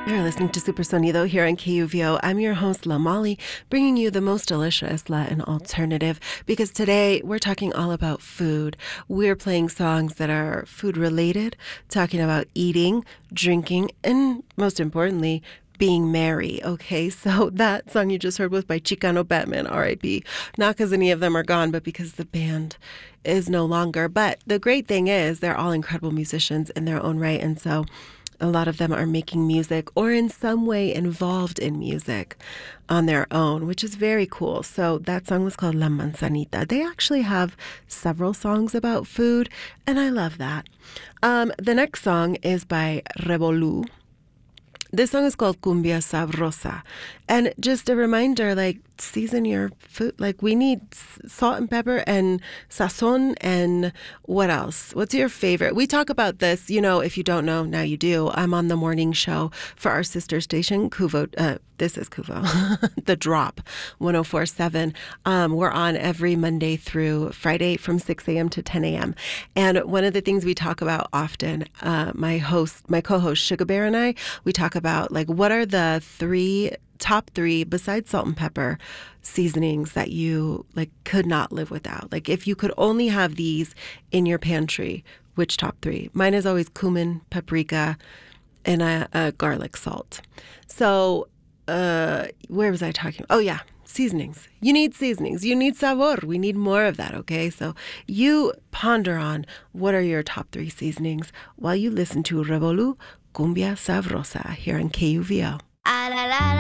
You're listening to Super Sonido here on KUVO. I'm your host, La Molly, bringing you the most delicious Latin alternative, because today we're talking all about food. We're playing songs that are food-related, talking about eating, drinking, and most importantly, being merry, okay? So that song you just heard was by Chicano Batman, R.I.P. Not because any of them are gone, but because the band is no longer. But the great thing is they're all incredible musicians in their own right, and so a lot of them are making music or in some way involved in music on their own, which is very cool. So that song was called La Manzanita. They actually have several songs about food, and I love that. The next song is by Revolú. This song is called Cumbia Sabrosa. And just a reminder, like, season your food. Like, we need salt and pepper and sazon and what else? What's your favorite? We talk about this, you know, if you don't know, now you do. I'm on the morning show for our sister station, KUVO. This is KUVO, The Drop, 104.7. We're on every Monday through Friday from 6 a.m. to 10 a.m. And one of the things we talk about often, my co-host Sugar Bear and I, we talk about, like, what are the top three, besides salt and pepper, seasonings that you, like, could not live without. Like, if you could only have these in your pantry, which top three? Mine is always cumin, paprika, and a garlic salt. So, where was I talking? Oh, yeah. Seasonings. You need seasonings. You need sabor. We need more of that, okay? So you ponder on what are your top three seasonings while you listen to Revolú, Cumbia Sabrosa here on KUVO.